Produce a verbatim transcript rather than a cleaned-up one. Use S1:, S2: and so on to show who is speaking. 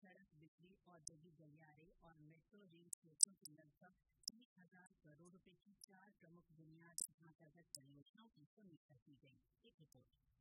S1: सड़क बिजली औद्योगिक गलियारे और मेट्रो रेल क्षेत्रों की लगभग एक हजार करोड़ रुपए की चार प्रमुख बुनियाद ढांचागत परियोजनाओं की समीक्षा की गई। एक रिपोर्ट।